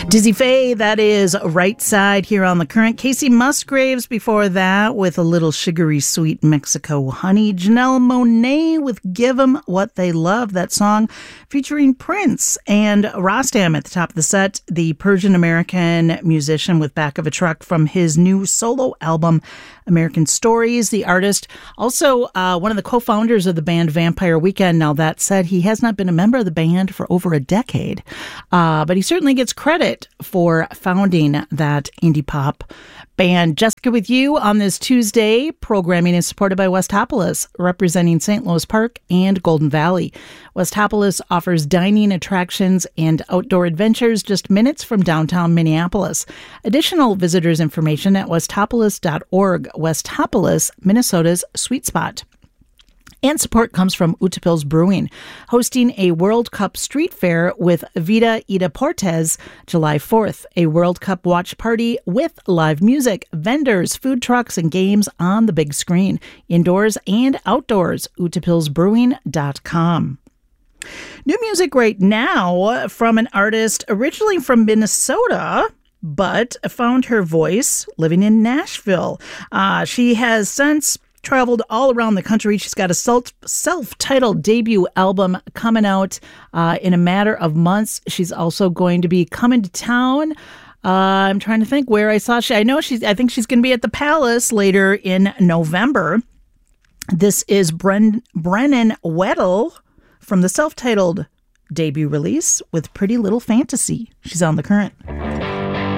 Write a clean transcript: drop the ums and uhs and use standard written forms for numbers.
Dizzy Faye, that is Right Side here on The Current. Casey Musgraves before that with a little sugary sweet Mexico honey. Janelle Monáe with Give 'Em What They Love, that song featuring Prince. And Rostam at the top of the set, the Persian-American musician with Back of a Truck from his new solo album, American Stories. The artist, also one of the co-founders of the band Vampire Weekend. Now, that said, he has not been a member of the band for over a decade, but he certainly gets credit for founding that indie pop band. Jessica with you on this Tuesday. Programming is supported by Westopolis, representing St. Louis Park and Golden Valley. Westopolis offers dining, attractions, and outdoor adventures just minutes from downtown Minneapolis. Additional visitors information at westopolis.org. Westopolis, Minnesota's sweet spot. And support comes from Utepils Brewing, hosting a World Cup street fair with Vida Ida Portes July 4th, a World Cup watch party with live music, vendors, food trucks, and games on the big screen, indoors and outdoors. Utepilsbrewing.com. New music right now from an artist originally from Minnesota, but found her voice living in Nashville. She has since traveled all around the country. She's got a self-titled debut album coming out in a matter of months. She's also going to be coming to town. I'm trying to think where I saw I think she's going to be at the Palace later in November. This is Brennan Weddle from the self-titled debut release with Pretty Little Fantasy. She's on The Current.